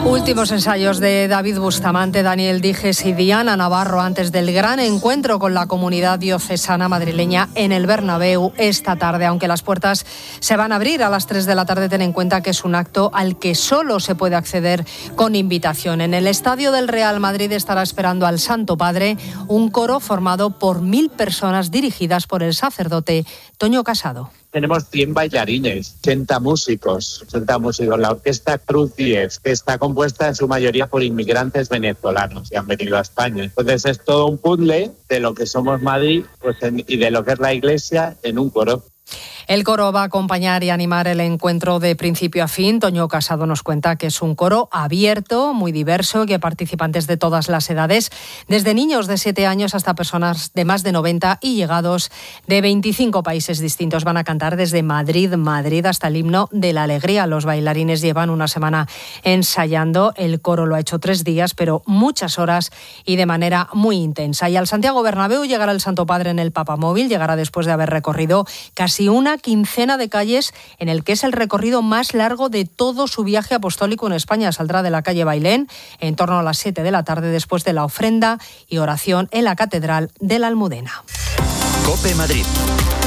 Últimos ensayos de David Bustamante, Daniel Dijes y Diana Navarro antes del gran encuentro con la comunidad diocesana madrileña en el Bernabéu esta tarde. Aunque las puertas se van a abrir a las 3 de la tarde, ten en cuenta que es un acto al que solo se puede acceder con invitación. En el estadio del Real Madrid estará esperando al Santo Padre un coro formado por 1.000 personas dirigidas por el sacerdote Toño Casado. Tenemos 100 bailarines, 80 músicos. La orquesta Cruz 10, que está compuesta en su mayoría por inmigrantes venezolanos que han venido a España. Entonces es todo un puzzle de lo que somos Madrid y de lo que es la Iglesia en un coro. El coro va a acompañar y animar el encuentro de principio a fin. Toño Casado nos cuenta que es un coro abierto, muy diverso, que participantes de todas las edades, desde niños de 7 años hasta personas de más de 90 y llegados de 25 países distintos. Van a cantar desde Madrid hasta el himno de la alegría. Los bailarines llevan una semana ensayando. El coro lo ha hecho 3 días, pero muchas horas y de manera muy intensa. Y al Santiago Bernabéu llegará el Santo Padre en el Papamóvil. Llegará después de haber recorrido casi una quincena de calles en el que es el recorrido más largo de todo su viaje apostólico en España. Saldrá de la calle Bailén en torno a las 7 de la tarde después de la ofrenda y oración en la Catedral de la Almudena. COPE Madrid.